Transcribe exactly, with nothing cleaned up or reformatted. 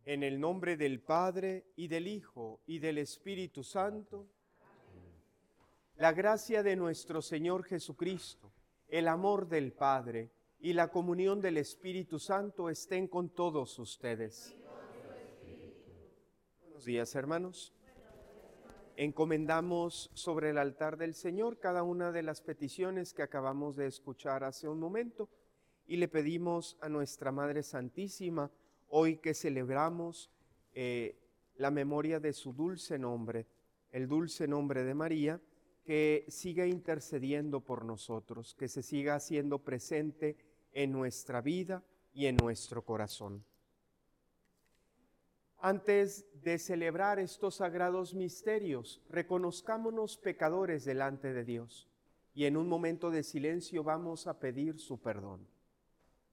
En el nombre del Padre, y del Hijo, y del Espíritu Santo, la gracia de nuestro Señor Jesucristo, el amor del Padre y la comunión del Espíritu Santo estén con todos ustedes. Buenos días, hermanos. Encomendamos sobre el altar del Señor cada una de las peticiones que acabamos de escuchar hace un momento y le pedimos a nuestra Madre Santísima, hoy que celebramos eh, la memoria de su dulce nombre, el dulce nombre de María, que siga intercediendo por nosotros, que se siga haciendo presente en nuestra vida y en nuestro corazón. Antes de celebrar estos sagrados misterios, reconozcámonos pecadores delante de Dios y en un momento de silencio vamos a pedir su perdón.